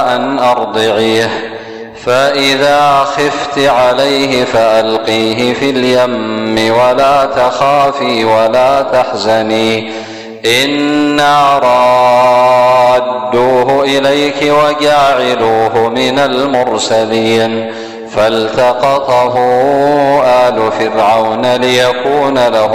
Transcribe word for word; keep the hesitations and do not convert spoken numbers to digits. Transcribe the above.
أن أرضعيه، فإذا خفت عليه فألقيه في اليم ولا تخافي ولا تحزني إنا رادوه إليك وجاعلوه من المرسلين. فالتقطه آل فرعون ليكون له